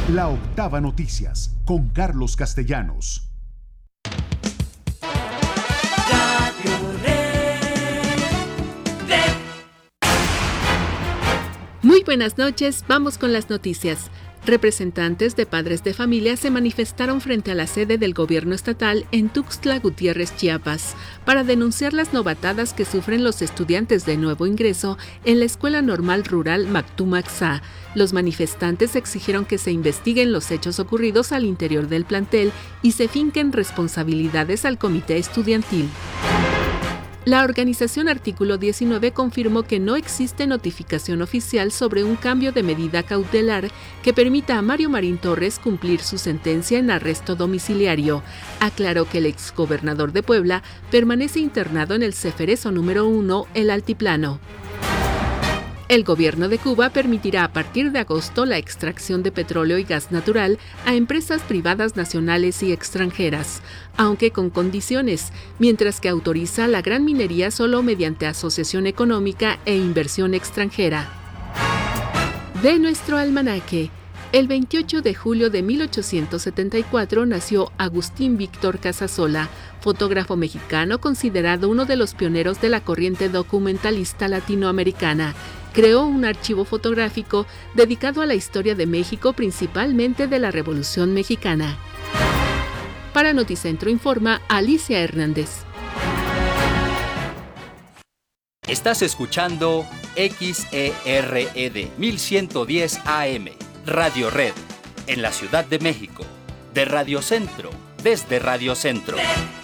La Octava Noticias, con Carlos Castellanos. Muy buenas noches, vamos con las noticias. Representantes de padres de familia se manifestaron frente a la sede del gobierno estatal en Tuxtla Gutiérrez, Chiapas, para denunciar las novatadas que sufren los estudiantes de nuevo ingreso en la Escuela Normal Rural Mactumaxá. Los manifestantes exigieron que se investiguen los hechos ocurridos al interior del plantel y se finquen responsabilidades al comité estudiantil. La organización Artículo 19 confirmó que no existe notificación oficial sobre un cambio de medida cautelar que permita a Mario Marín Torres cumplir su sentencia en arresto domiciliario. Aclaró que el exgobernador de Puebla permanece internado en el Ceferezo número 1, El Altiplano. El gobierno de Cuba permitirá a partir de agosto la extracción de petróleo y gas natural a empresas privadas nacionales y extranjeras, aunque con condiciones, mientras que autoriza la gran minería solo mediante asociación económica e inversión extranjera. De nuestro almanaque. El 28 de julio de 1874 nació Agustín Víctor Casasola, fotógrafo mexicano considerado uno de los pioneros de la corriente documentalista latinoamericana. Creó un archivo fotográfico dedicado a la historia de México, principalmente de la Revolución Mexicana. Para Noticentro informa Alicia Hernández. Estás escuchando XERED 1110 AM, Radio Red, en la Ciudad de México, de Radio Centro, desde Radio Centro.